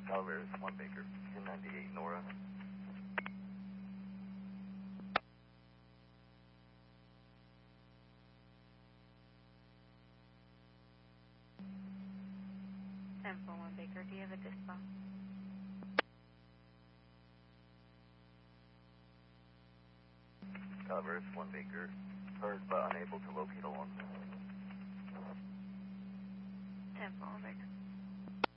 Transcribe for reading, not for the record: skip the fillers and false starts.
Calaveras, 1 Baker, 1098 Nora. Tempo 1 Baker, do you have a dispatch? Calaveras, 1 Baker, heard but unable to locate alone. Tempo 1 Baker.